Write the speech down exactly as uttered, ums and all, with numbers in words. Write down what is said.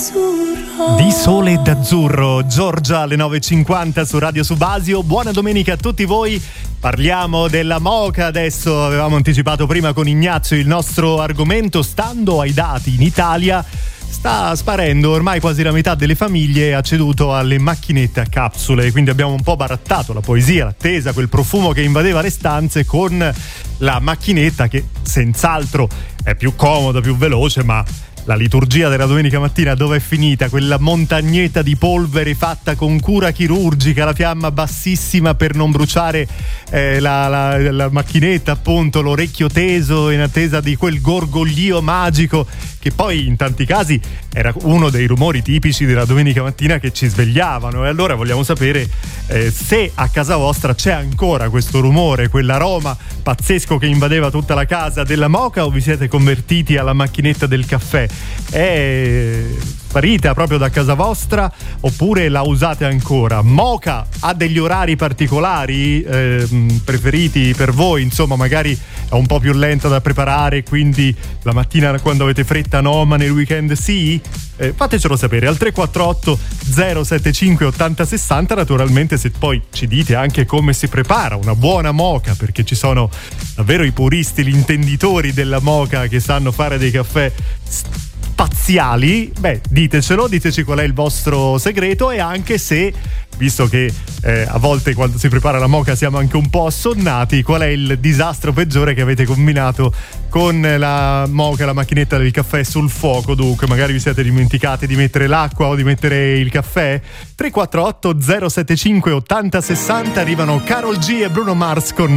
d'azzurro. Di sole e d'azzurro, Giorgia alle nove e cinquanta su Radio Subasio. Buona domenica a tutti voi. Parliamo della moka adesso, avevamo anticipato prima con Ignazio il nostro argomento. Stando ai dati, in Italia sta sparendo, ormai quasi la metà delle famiglie ha ceduto alle macchinette a capsule, quindi abbiamo un po' barattato la poesia, l'attesa, quel profumo che invadeva le stanze con la macchinetta che senz'altro è più comoda, più veloce, ma la liturgia della domenica mattina dove è finita? Quella montagnetta di polvere fatta con cura chirurgica, la fiamma bassissima per non bruciare eh, la, la, la macchinetta, appunto, l'orecchio teso in attesa di quel gorgoglio magico che poi in tanti casi era uno dei rumori tipici della domenica mattina che ci svegliavano. E allora vogliamo sapere eh, se a casa vostra c'è ancora questo rumore, quell'aroma pazzesco che invadeva tutta la casa della moka, o vi siete convertiti alla macchinetta del caffè? È sparita proprio da casa vostra oppure la usate ancora? Moka ha degli orari particolari eh, preferiti per voi? Insomma, magari è un po' più lenta da preparare, quindi la mattina quando avete fretta no, ma nel weekend sì? Eh, fatecelo sapere al tre quattro otto zero sette cinque ottanta sessanta. Naturalmente, se poi ci dite anche come si prepara una buona moka, perché ci sono davvero i puristi, gli intenditori della moka che sanno fare dei caffè spaziali, beh, ditecelo, diteci qual è il vostro segreto, e anche se, visto che eh, a volte quando si prepara la moka siamo anche un po' assonnati, qual è il disastro peggiore che avete combinato con la moka, la macchinetta del caffè sul fuoco. Dunque magari vi siete dimenticati di mettere l'acqua o di mettere il caffè. Tre quattro otto zero sette cinque ottanta sessanta. Arrivano Karol G e Bruno Mars con